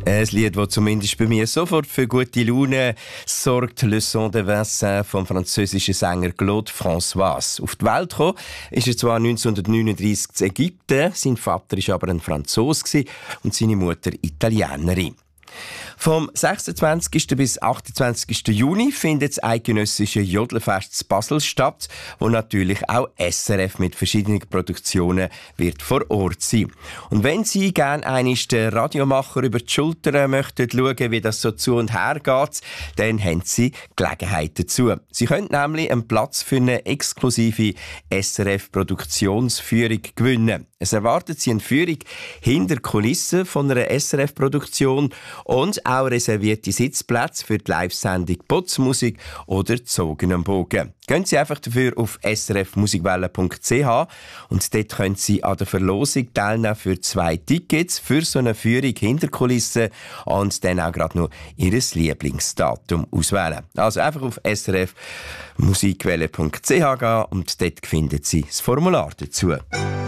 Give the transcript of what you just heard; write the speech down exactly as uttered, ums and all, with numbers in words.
Ein Lied, das zumindest bei mir sofort für gute Laune sorgt. Le Son de Vincent vom französischen Sänger Claude François. Auf die Welt gekommen ist er zwar neunzehnhundertneununddreissig in Ägypten, sein Vater war aber ein Franzose und seine Mutter Italienerin. Vom sechsundzwanzigsten bis achtundzwanzigsten Juni findet das eidgenössische Jodlerfest in Basel statt, wo natürlich auch S R F mit verschiedenen Produktionen wird vor Ort sein. Und wenn Sie gerne einmal den Radiomacher über die Schulter möchten schauen, wie das so zu und her geht, dann haben Sie Gelegenheit dazu. Sie können nämlich einen Platz für eine exklusive S R F-Produktionsführung gewinnen. Es erwartet Sie eine Führung hinter Kulissen von einer S R F-Produktion und auch reservierte Sitzplätze für die Live-Sendung Putzmusik oder Zogen am Bogen. Gehen Sie einfach dafür auf s r f musikwelle punkt c h und dort können Sie an der Verlosung teilnehmen für zwei Tickets für so eine Führung hinter Kulissen und dann auch gerade noch Ihr Lieblingsdatum auswählen. Also einfach auf s r f musikwelle punkt c h gehen und dort finden Sie das Formular dazu.